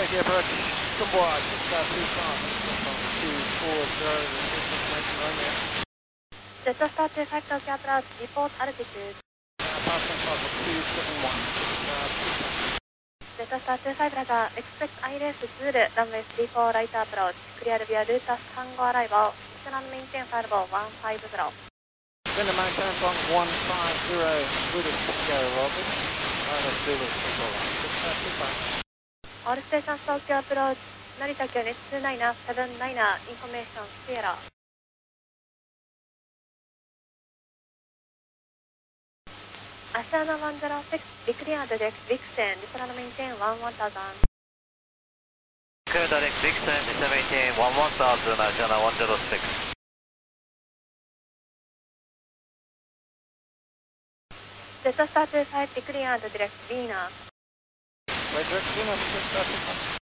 Idea approach. Scumbag, 240, information on there. Delta Star 25 Tokyo approach, report altitude. Passing target 271, Delta Star 25 Radar, expect ILS Zulu, runway 34 right approach, clear via Lutas Tango arrival, national maintain firewall 150. Then the maintain from 150, Zulu Tango, Robin. Zulu Tango, 655. All stations Tokyo approach, Narita Unit 2979, information Sierra. Asiana 106, declared direct Vixen, national maintain 1000. Clear direct Vixen, national maintain 1000, Asiana 106. Delta Star 25, declared direct Venus. Right direct Venus, 655.